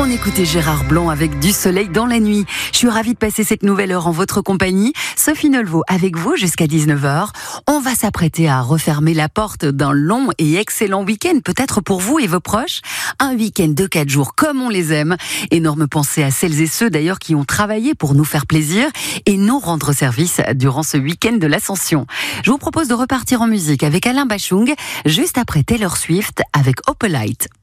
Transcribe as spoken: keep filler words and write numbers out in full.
On écoutait Gérard Blanc avec Du soleil dans la nuit. Je suis ravie de passer cette nouvelle heure en votre compagnie. Sophie Nolvaud avec vous jusqu'à dix-neuf heures. On va s'apprêter à refermer la porte d'un long et excellent week-end, peut-être pour vous et vos proches. Un week-end de quatre jours comme on les aime. Énorme pensée à celles et ceux d'ailleurs qui ont travaillé pour nous faire plaisir et nous rendre service durant ce week-end de l'Ascension. Je vous propose de repartir en musique avec Alain Bachung, juste après Taylor Swift avec Opalite.